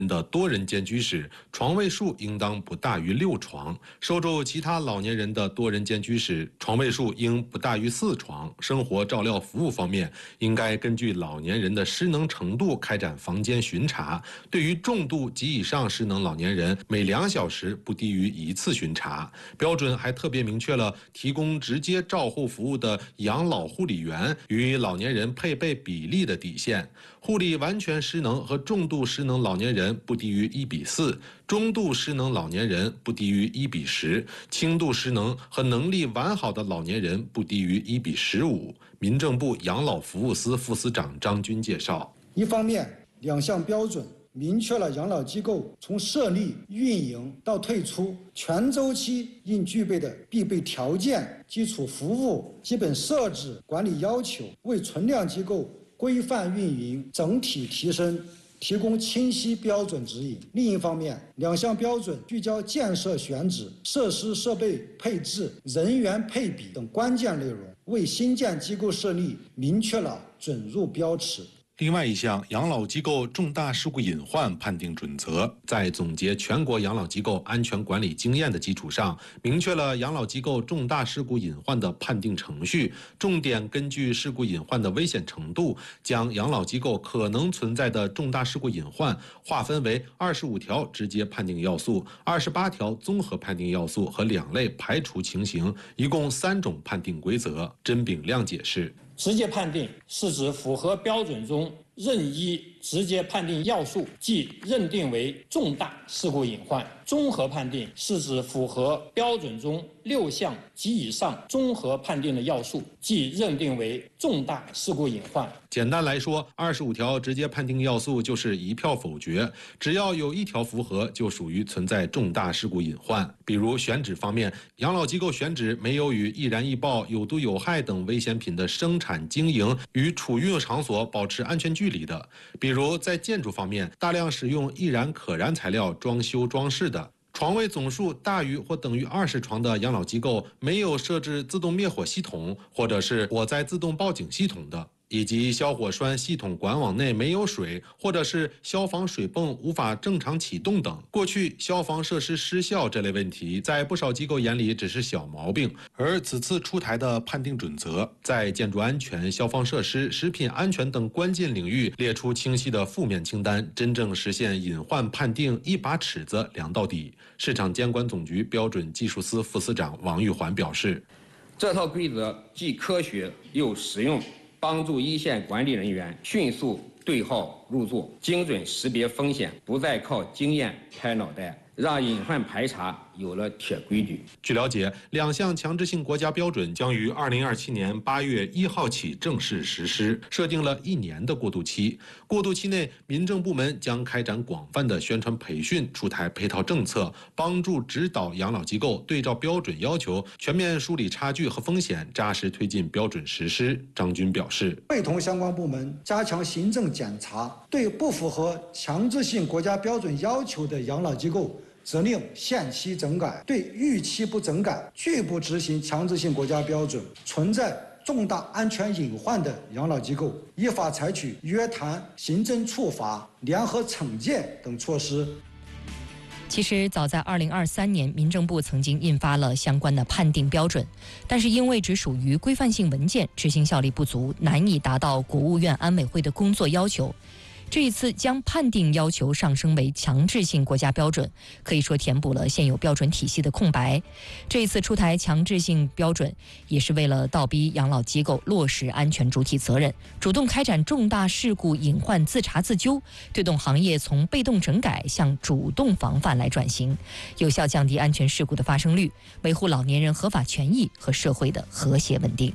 的多人间居室，床位数应当不大于6床；收住其他老年人的多人间居室，床位数应不大于4床。生活照料服务方面，应该根据老年人的失能程度开展房间巡查。对于重度及以上失能老年人，每2小时不低于1次巡查。标准还特别明确了提供直接照护服务的养老护理员与老年人配备比例的底线。护理完全失能和重度失能老年人不低于1:4，中度失能老年人不低于1:10，轻度失能和能力完好的老年人不低于1:15。民政部养老服务司副司长张军介绍， 一方面，2项标准明确了养老机构从设立、运营到退出全周期应具备的必备条件、基础服务、基本设置、管理要求，为存量机构规范运营整体提升提供清晰标准指引。另一方面，2项标准聚焦建设选址、设施设备配置、人员配比等关键内容，为新建机构设立明确了准入标尺。 另外一项养老机构重大事故隐患判定准则，在总结全国养老机构安全管理经验的基础上，明确了养老机构重大事故隐患的判定程序，重点根据事故隐患的危险程度，将养老机构可能存在的重大事故隐患划分为25条直接判定要素、28条综合判定要素和2类排除情形，一共3种判定规则。甄炳亮解释， 直接判定是指符合标准中任一直接判定要素，即认定为重大事故隐患；综合判定是指符合标准中6项及以上综合判定的要素，即认定为重大事故隐患。 简单来说，25条直接判定要素就是1票否决，只要有1条符合，就属于存在重大事故隐患。比如选址方面，养老机构选址没有与易燃易爆、有毒有害等危险品的生产经营与储运场所保持安全距离的；比如在建筑方面，大量使用易燃可燃材料装修装饰的；床位总数大于或等于20床的养老机构没有设置自动灭火系统或者是火灾自动报警系统的，以及消火栓系统管网内没有水，或者是消防水泵无法正常启动等。过去消防设施失效这类问题，在不少机构眼里只是小毛病，而此次出台的判定准则，在建筑安全、消防设施、食品安全等关键领域列出清晰的负面清单，真正实现隐患判定一把尺子量到底。市场监管总局标准技术司副司长王玉环表示， 这套规则既科学又实用，帮助一线管理人员迅速对号入座，精准识别风险，不再靠经验拍脑袋，让隐患排查有了铁规矩。 据了解，2项强制性国家标准将于2027年8月1号起正式实施，设定了1年的过渡期。过渡期内，民政部门将开展广泛的宣传培训，出台配套政策，帮助指导养老机构对照标准要求，全面梳理差距和风险，扎实推进标准实施。张军表示， 会同相关部门加强行政检查，对不符合强制性国家标准要求的养老机构，责令限期整改；对逾期不整改、拒不执行强制性国家标准、存在重大安全隐患的养老机构，依法采取约谈、行政处罚、联合惩戒等措施。 其实早在2023年，民政部曾经印发了相关的判定标准，但是因为只属于规范性文件，执行效力不足，难以达到国务院安委会的工作要求。这一次将判定要求上升为强制性国家标准，可以说填补了现有标准体系的空白。这一次出台强制性标准，也是为了倒逼养老机构落实安全主体责任，主动开展重大事故隐患自查自纠，推动行业从被动整改向主动防范来转型，有效降低安全事故的发生率，维护老年人合法权益和社会的和谐稳定。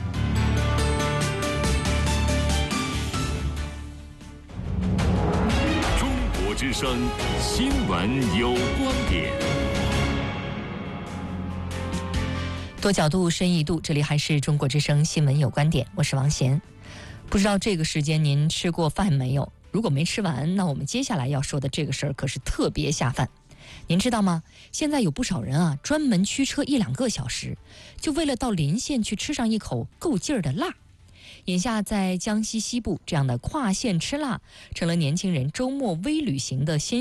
之声新闻有观点， 多角度深一度，这里还是中国之声新闻有观点，我是王贤。不知道这个时间您吃过饭没有？如果没吃完，那我们接下来要说的这个事儿可是特别下饭。您知道吗？现在有不少人啊，专门驱车1-2个小时，就为了到临县去吃上一口够劲儿的辣。 眼下在江西西部，这样的跨县吃辣成了年轻人周末微旅行的先